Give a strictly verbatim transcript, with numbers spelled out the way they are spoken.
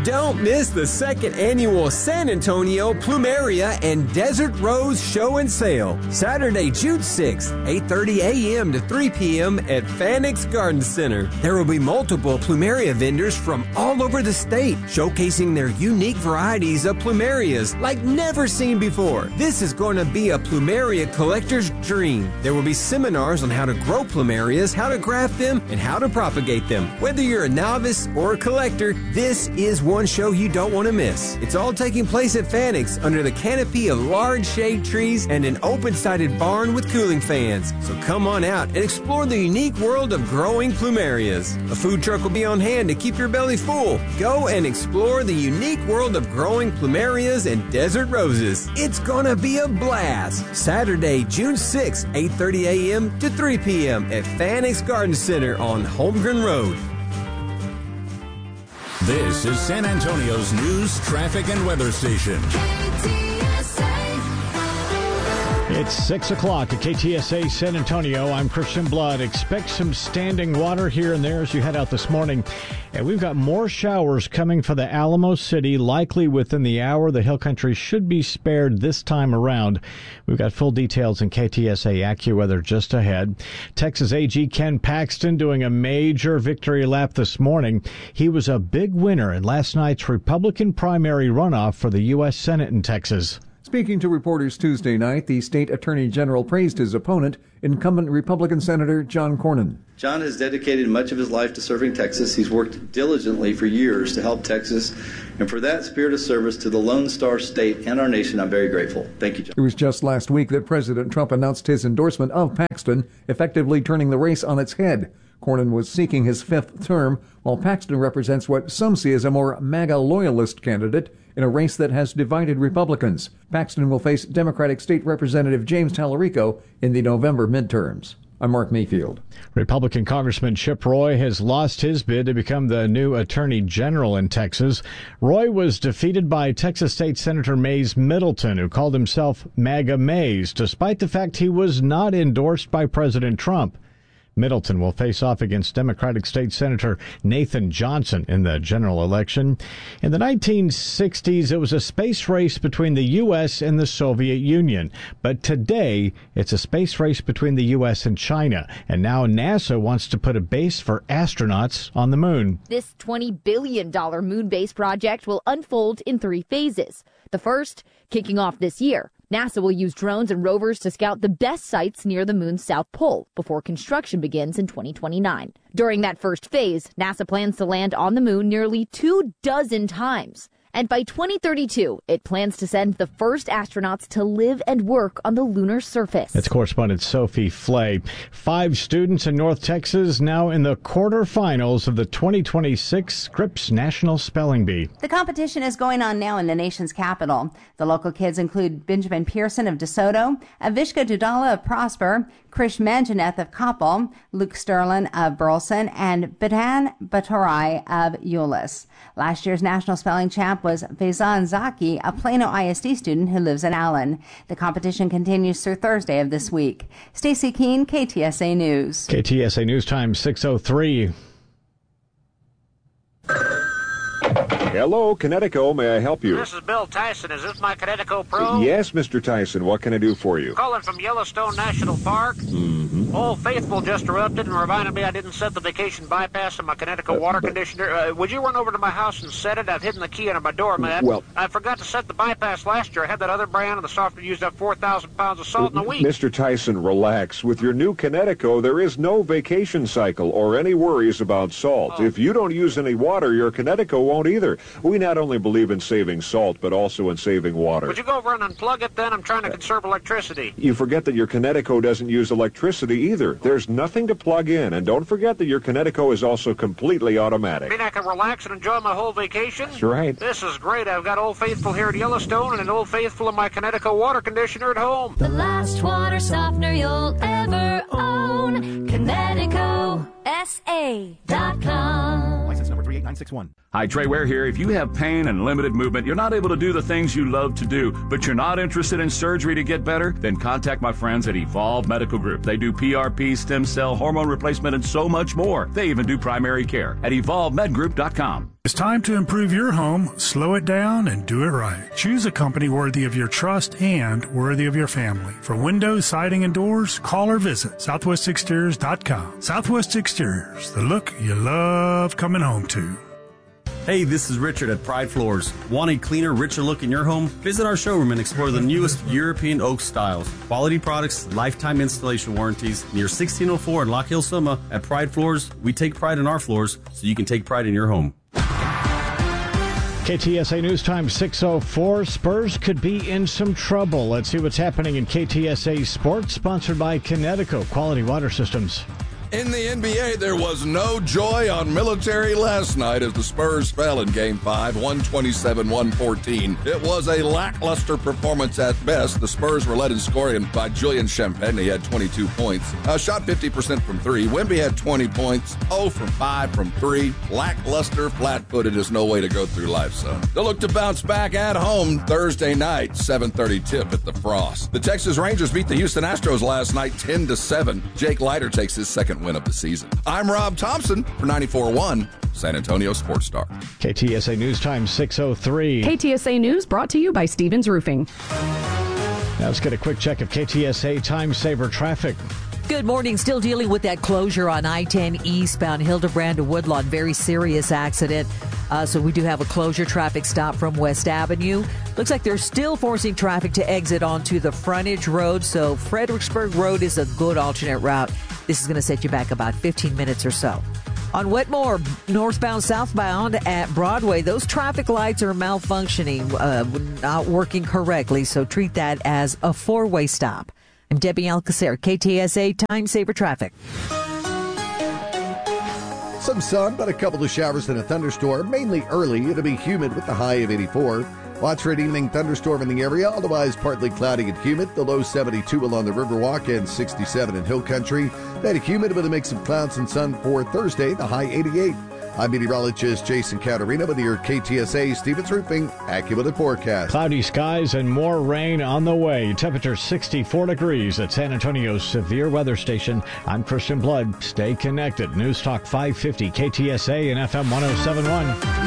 Don't miss the second annual San Antonio Plumeria and Desert Rose Show and Sale. Saturday, June sixth, eight thirty a.m. to three p.m. at Fanix Garden Center. There will be multiple Plumeria vendors from all over the state, showcasing their unique varieties of plumerias like never seen before. This is going to be a Plumeria collector's dream. There will be seminars on how to grow plumerias, how to graft them, and how to propagate them. Whether you're a novice or a collector, this is one show you don't want to miss. It's all taking place at Fanix under the canopy of large shade trees and an open-sided barn with cooling fans. So come on out and explore the unique world of growing plumerias. A food truck will be on hand to keep your belly full. Go and explore the unique world of growing plumerias and desert roses. It's gonna be a blast. Saturday, June sixth, eight thirty a.m. to three p.m. at Fanix Garden Center on Holmgren Road. This is San Antonio's news, traffic, and weather station. It's six o'clock at K T S A San Antonio. I'm Christian Blood. Expect some standing water here and there as you head out this morning. And we've got more showers coming for the Alamo City, likely within the hour. The Hill Country should be spared this time around. We've got full details in K T S A AccuWeather just ahead. Texas A G Ken Paxton doing a major victory lap this morning. He was a big winner in last night's Republican primary runoff for the U S Senate in Texas. Speaking to reporters Tuesday night, the state attorney general praised his opponent, incumbent Republican Senator John Cornyn. John has dedicated much of his life to serving Texas. He's worked diligently for years to help Texas. And for that spirit of service to the Lone Star State and our nation, I'm very grateful. Thank you, John. It was just last week that President Trump announced his endorsement of Paxton, effectively turning the race on its head. Cornyn was seeking his fifth term, while Paxton represents what some see as a more MAGA loyalist candidate in a race that has divided Republicans. Paxton will face Democratic State Representative James Tallarico in the November midterms. I'm Mark Mayfield. Republican Congressman Chip Roy has lost his bid to become the new Attorney General in Texas. Roy was defeated by Texas State Senator Mays Middleton, who called himself MAGA Mays, despite the fact he was not endorsed by President Trump. Middleton will face off against Democratic State Senator Nathan Johnson in the general election. In the nineteen sixties, it was a space race between the U S and the Soviet Union. But today, it's a space race between the U S and China. And now NASA wants to put a base for astronauts on the moon. This twenty billion dollars moon base project will unfold in three phases. The first, kicking off this year. NASA will use drones and rovers to scout the best sites near the moon's south pole before construction begins in twenty twenty-nine. During that first phase, NASA plans to land on the moon nearly two dozen times. And by twenty thirty-two, it plans to send the first astronauts to live and work on the lunar surface. That's correspondent Sophie Flay. Five students in North Texas now in the quarterfinals of the twenty twenty-six Scripps National Spelling Bee. The competition is going on now in the nation's capital. The local kids include Benjamin Pearson of DeSoto, Avishka Dudala of Prosper, Krish Manjaneth of Koppel, Luke Sterlin of Burleson, and Bidan Batorai of Euless. Last year's national spelling champ was Faizan Zaki, a Plano I S D student who lives in Allen. The competition continues through Thursday of this week. Stacey Keene, K T S A News. K T S A News Time six oh three. Hello, Connecticut. May I help you? This is Bill Tyson. Is this my Connecticut Pro? Yes, Mister Tyson. What can I do for you? Calling from Yellowstone National Park. Mm-hmm. Old Faithful just erupted and reminded me I didn't set the vacation bypass on my Connecticut uh, water but, conditioner. Uh, would you run over to my house and set it? I've hidden the key under my door, man. Well, I forgot to set the bypass last year. I had that other brand, and the software used up four thousand pounds of salt in a week. Mister Tyson, relax. With your new Connecticut, there is no vacation cycle or any worries about salt. Oh. If you don't use any water, your Connecticut won't either. We not only believe in saving salt, but also in saving water. Would you go over and unplug it then? I'm trying to conserve electricity. You forget that your Connecticut doesn't use electricity either. There's nothing to plug in. And don't forget that your Connecticut is also completely automatic. You mean I can relax and enjoy my whole vacation? That's right. This is great. I've got Old Faithful here at Yellowstone and an Old Faithful in my Connecticut water conditioner at home. The last water softener you'll ever own. Connecticut S A dot com. License number three eight nine six one. Hi, Trey Ware here. If you have pain and limited movement, you're not able to do the things you love to do, but you're not interested in surgery to get better, then contact my friends at Evolve Medical Group. They do P R P, stem cell, hormone replacement, and so much more. They even do primary care at evolve med group dot com. It's time to improve your home, slow it down, and do it right. Choose a company worthy of your trust and worthy of your family. For windows, siding, and doors, call or visit southwest exteriors dot com. Southwest Exteriors, the look you love coming home to. Hey, this is Richard at Pride Floors. Want a cleaner, richer look in your home? Visit our showroom and explore the newest European oak styles. Quality products, lifetime installation warranties. Near sixteen oh four in Lock Hill, Soma. At Pride Floors, we take pride in our floors so you can take pride in your home. K T S A News Time six oh four. Spurs could be in some trouble. Let's see what's happening in K T S A Sports, sponsored by Connecticut Quality Water Systems. In the N B A, there was no joy on Military last night as the Spurs fell in Game five, one twenty-seven to one fourteen. It was a lackluster performance at best. The Spurs were led in scoring by Julian Champagne. He had twenty-two points. Uh, shot fifty percent from three. Wemby had twenty points, zero from five from three. Lackluster, flat-footed is no way to go through life, son. They'll look to bounce back at home Thursday night, seven thirty tip at the Frost. The Texas Rangers beat the Houston Astros last night ten to seven. Jake Leiter takes his second win of the season. I'm Rob Thompson for ninety-four point one San Antonio Sports Star. K T S A News Time six oh three. K T S A News brought to you by Stevens Roofing. Now let's get a quick check of K T S A Time Saver traffic. Good morning. Still dealing with that closure on I ten eastbound Hildebrand to Woodlawn. Very serious accident. Uh, so we do have a closure traffic stop from West Avenue. Looks like they're still forcing traffic to exit onto the frontage road. So Fredericksburg Road is a good alternate route. This is going to set you back about fifteen minutes or so. On Wetmore, northbound, southbound at Broadway, those traffic lights are malfunctioning, uh, not working correctly. So treat that as a four-way stop. I'm Debbie Alcacer, K T S A Time Saver Traffic. Some sun, but a couple of showers and a thunderstorm. Mainly early, it'll be humid with the high of eighty-four. Watch for an evening thunderstorm in the area, otherwise partly cloudy and humid. The low seventy-two along the Riverwalk and sixty-seven in Hill Country. Then humid with a mix of clouds and sun for Thursday, the high eighty-eight. I'm meteorologist Jason Caterina with your K T S A Stevens Roofing AccuWeather forecast. Cloudy skies and more rain on the way. Temperature sixty-four degrees at San Antonio's Severe Weather Station. I'm Christian Blood. Stay connected. News Talk five fifty K T S A and F M one oh seven point one.